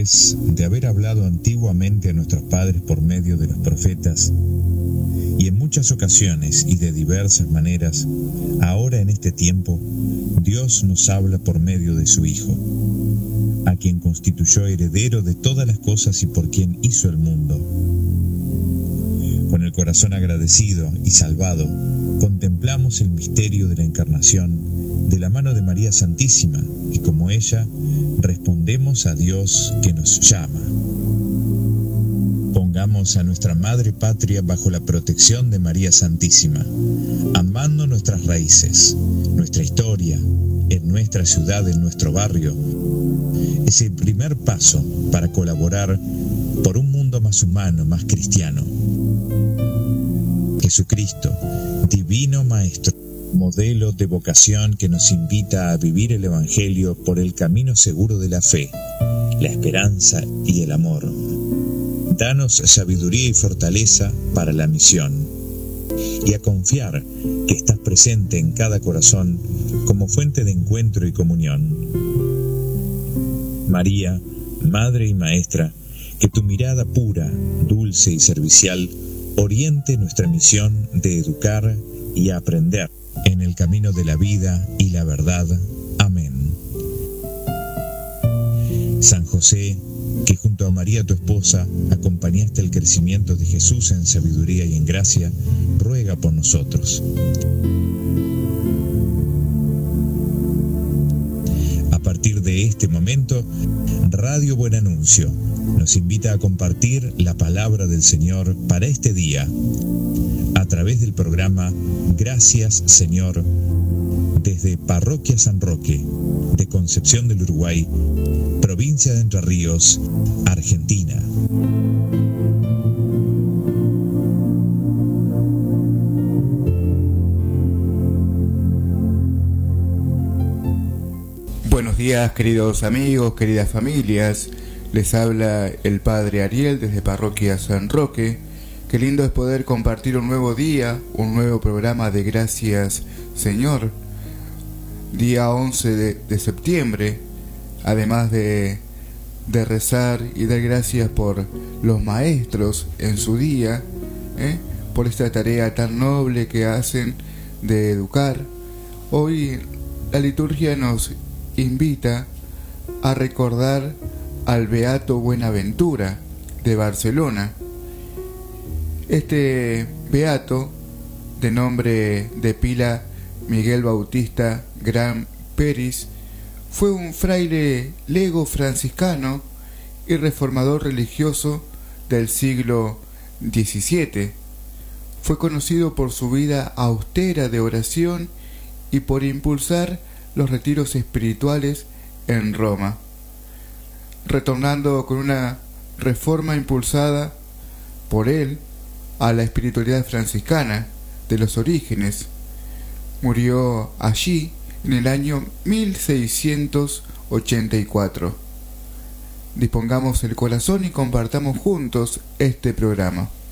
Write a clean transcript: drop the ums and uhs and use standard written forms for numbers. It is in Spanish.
después de haber hablado antiguamente a nuestros padres por medio de los profetas, y en muchas ocasiones y de diversas maneras, ahora en este tiempo, Dios nos habla por medio de su Hijo, a quien constituyó heredero de todas las cosas y por quien hizo el mundo. Con el corazón agradecido y salvado, contemplamos el misterio de la encarnación de la mano de María Santísima y como ella, respondemos a Dios que nos llama. Pongamos a nuestra Madre Patria bajo la protección de María Santísima, amando nuestras raíces, nuestra historia, en nuestra ciudad, en nuestro barrio. Es el primer paso para colaborar por un mundo más humano, más cristiano. Jesucristo, divino Maestro, modelo de vocación que nos invita a vivir el Evangelio por el camino seguro de la fe, la esperanza y el amor. Danos sabiduría y fortaleza para la misión, y a confiar que estás presente en cada corazón como fuente de encuentro y comunión. María, Madre y Maestra, que tu mirada pura, dulce y servicial oriente nuestra misión de educar y aprender en el camino de la vida y la verdad. Amén. San José, que junto a María tu esposa acompañaste el crecimiento de Jesús en sabiduría y en gracia, ruega por nosotros. A partir de este momento, Radio Buen Anuncio nos invita a compartir la palabra del Señor para este día a través del programa Gracias Señor, desde Parroquia San Roque, de Concepción del Uruguay, provincia de Entre Ríos, Argentina. Buenos días, queridos amigos, queridas familias. Les habla el Padre Ariel desde Parroquia San Roque. Qué lindo es poder compartir un nuevo día, un nuevo programa de Gracias Señor. Día 11 de septiembre, además de rezar y dar gracias por los maestros en su día, por esta tarea tan noble que hacen de educar. Hoy la liturgia nos invita a recordar al Beato Buenaventura de Barcelona. Este beato, de nombre de pila Miguel Bautista Gran Peris, fue un fraile lego franciscano y reformador religioso del siglo XVII. Fue conocido por su vida austera de oración y por impulsar los retiros espirituales en Roma, retornando con una reforma impulsada por él a la espiritualidad franciscana de los orígenes. Murió allí en el año 1684. Dispongamos el corazón y compartamos juntos este programa.